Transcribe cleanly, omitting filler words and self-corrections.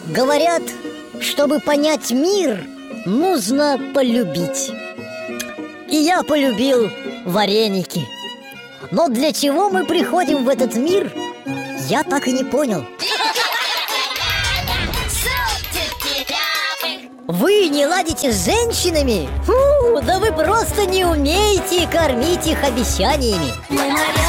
Говорят, чтобы понять мир, нужно полюбить. И я полюбил вареники. Но для чего мы приходим в этот мир, я так и не понял. Вы не ладите с женщинами? Фу, да вы просто не умеете кормить их обещаниями.